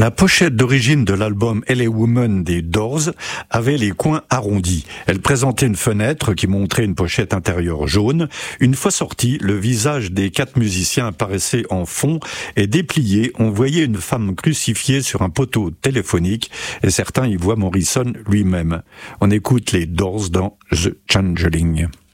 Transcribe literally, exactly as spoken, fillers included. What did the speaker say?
La pochette d'origine de l'album L A Woman des Doors avait les coins arrondis. Elle présentait une fenêtre qui montrait une pochette intérieure jaune. Une fois sorti, le visage des quatre musiciens apparaissait en fond et déplié. On voyait une femme crucifiée sur un poteau téléphonique et certains y voient Morrison lui-même. On écoute les Doors dans The Changeling.